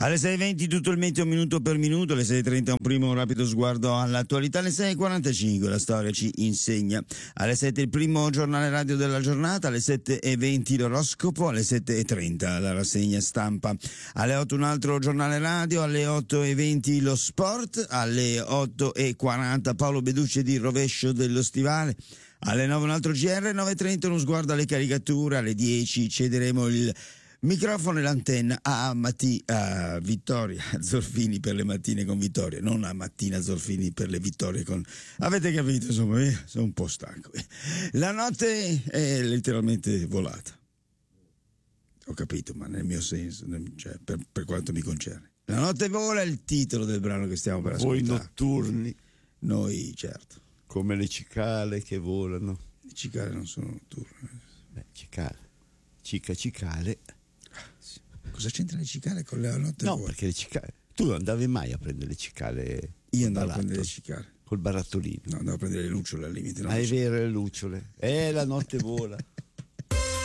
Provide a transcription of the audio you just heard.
Alle 6:20 tutto il meteo minuto per minuto, alle 6:30 un primo rapido sguardo all'attualità, alle 6:45 la storia ci insegna, alle 7 il primo giornale radio della giornata, alle 7:20 l'oroscopo, alle 7:30 la rassegna stampa, alle 8 un altro giornale radio, alle 8:20 lo sport, alle 8:40 Paolo Beducci di Rovescio dello Stivale, alle 9 un altro GR, 9:30 uno sguardo alle caricature, alle 10 cederemo il microfono e l'antenna a Vittoria Zorfini per le mattine con Vittoria, non a Mattina Zorfini per le vittorie con... Avete capito, insomma, sono un po' stanco. La notte è letteralmente volata. Ho capito, ma nel mio senso, cioè, per quanto mi concerne. La notte vola è il titolo del brano che stiamo per ascoltare. Voi notturni. Noi, certo. Come le cicale che volano. Le cicale non sono notturne. Cicale. Cicale. Cosa c'entra le cicale con la notte? No, perché le cicale. Tu non andavi mai a prendere le cicale? Io andavo a prendere le cicale. Col barattolino. No, andavo a prendere le lucciole al limite. Ma è vero, le lucciole. La notte vola.